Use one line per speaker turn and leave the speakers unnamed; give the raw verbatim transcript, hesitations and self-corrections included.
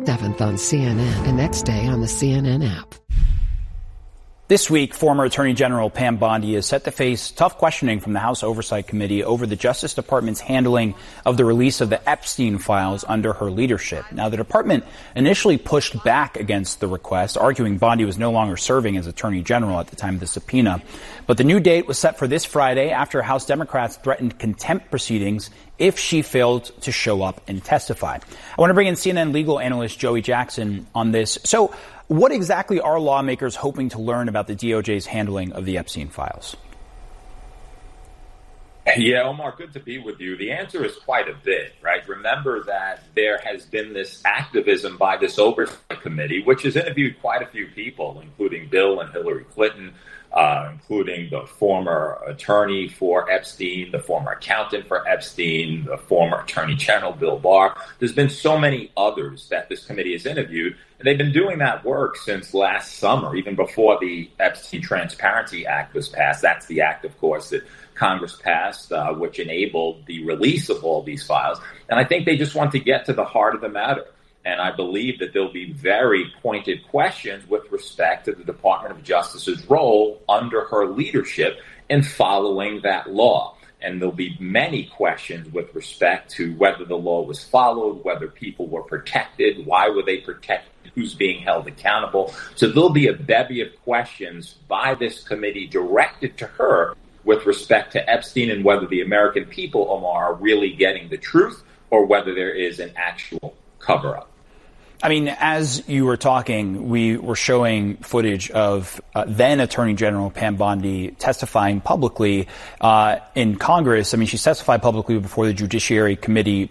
seventh on C N N and next day on the C N N app.
This week, former Attorney General Pam Bondi is set to face tough questioning from the House Oversight Committee over the Justice Department's handling of the release of the Epstein files under her leadership. Now, the department initially pushed back against the request, arguing Bondi was no longer serving as Attorney General at the time of the subpoena. But the new date was set for this Friday after House Democrats threatened contempt proceedings if she failed to show up and testify. I want to bring in C N N legal analyst Joey Jackson on this. So, what exactly are lawmakers hoping to learn about the D O J's handling of the Epstein files?
Yeah, Omar, good to be with you. The answer is quite a bit, right? Remember that there has been this activism by this oversight committee, which has interviewed quite a few people, including Bill and Hillary Clinton, uh, including the former attorney for Epstein, the former accountant for Epstein, the former Attorney General Bill Barr. There's been so many others that this committee has interviewed. And they've been doing that work since last summer, even before the Epstein Transparency Act was passed. That's the act, of course, that Congress passed, uh, which enabled the release of all these files. And I think they just want to get to the heart of the matter. And I believe that there'll be very pointed questions with respect to the Department of Justice's role under her leadership in following that law. And there'll be many questions with respect to whether the law was followed, whether people were protected, why were they protected, who's being held accountable. So there'll be a bevy of questions by this committee directed to her with respect to Epstein and whether the American people, Omar, are really getting the truth or whether there is an actual cover-up.
I mean, as you were talking, we were showing footage of uh, then Attorney General Pam Bondi testifying publicly uh, in Congress. I mean, she testified publicly before the Judiciary Committee